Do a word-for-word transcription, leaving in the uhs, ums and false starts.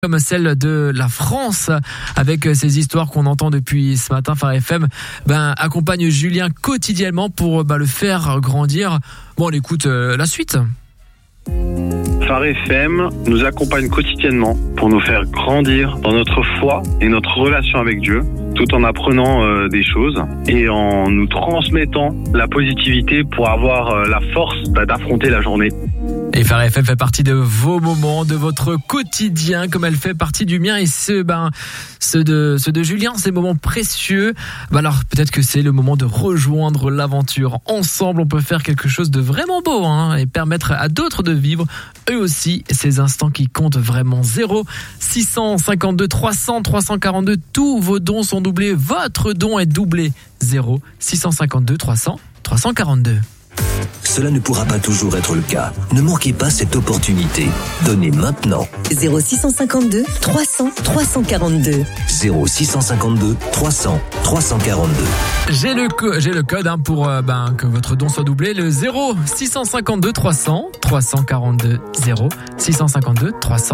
comme celle de la France, avec ces histoires qu'on entend depuis ce matin. Phare F M ben, accompagne Julien quotidiennement pour ben, le faire grandir. Bon, on écoute euh, la suite. Phare F M nous accompagne quotidiennement pour nous faire grandir dans notre foi et notre relation avec Dieu, tout en apprenant euh, des choses et en nous transmettant la positivité pour avoir euh, la force bah, d'affronter la journée. Et Phare F M fait partie de vos moments, de votre quotidien, comme elle fait partie du mien et ceux, ben, ceux de, ceux de Julien, ces moments précieux. Ben alors, peut-être que c'est le moment de rejoindre l'aventure. Ensemble, on peut faire quelque chose de vraiment beau, hein, et permettre à d'autres de vivre, eux aussi, ces instants qui comptent vraiment. Zéro six cent cinquante-deux trois cents trois cent quarante-deux, tous vos dons sont doublés, votre don est doublé. Zéro six cent cinquante-deux trois cents trois cent quarante-deux. Cela ne pourra pas toujours être le cas. Ne manquez pas cette opportunité. Donnez maintenant. zéro six cent cinquante-deux trois cents trois cent quarante-deux. zéro six cent cinquante-deux trois cents trois cent quarante-deux. J'ai le, co- j'ai le code hein, pour euh, ben, que votre don soit doublé. Le zéro six cent cinquante-deux trois cents trois cent quarante-deux. zéro six cent cinquante-deux trois cents